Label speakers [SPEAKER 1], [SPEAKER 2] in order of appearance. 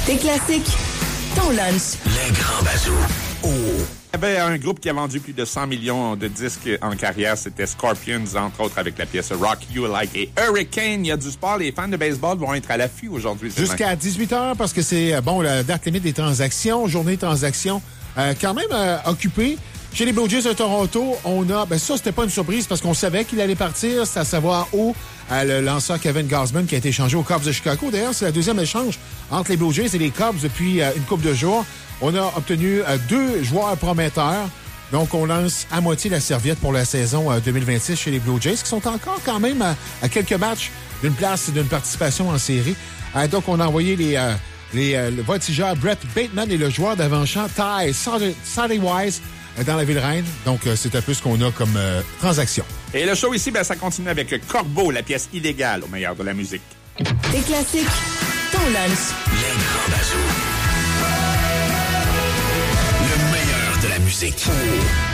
[SPEAKER 1] Tes classiques, ton lunch.
[SPEAKER 2] Les grands bazous. Oh.
[SPEAKER 3] Il y avait un groupe qui a vendu plus de 100 millions de disques en carrière. C'était Scorpions, entre autres, avec la pièce Rock You Like a Hurricane. Il y a du sport. Les fans de baseball vont être à l'affût aujourd'hui.
[SPEAKER 4] Jusqu'à 18h, parce que c'est, la date limite des transactions, journée de transactions, quand même occupée. Chez les Blue Jays de Toronto, on a... ça, c'était pas une surprise parce qu'on savait qu'il allait partir. C'est à savoir où le lanceur Kevin Gausman qui a été échangé aux Cubs de Chicago. D'ailleurs, c'est la deuxième échange entre les Blue Jays et les Cubs depuis une couple de jours. On a obtenu 2 joueurs prometteurs. Donc, on lance à moitié la serviette pour la saison 2026 chez les Blue Jays, qui sont encore quand même à quelques matchs d'une place et d'une participation en série. Donc, on a envoyé le voltigeur Brett Bateman et le joueur d'avant-champ Ty Sadewise dans la Ville-Reine. Donc, c'est un peu ce qu'on a comme transaction.
[SPEAKER 3] Et le show ici, ça continue avec Corbeau, la pièce illégale au meilleur de la musique.
[SPEAKER 1] Tes classiques, ton lunch.
[SPEAKER 2] Les grands bazous. Le meilleur de la musique.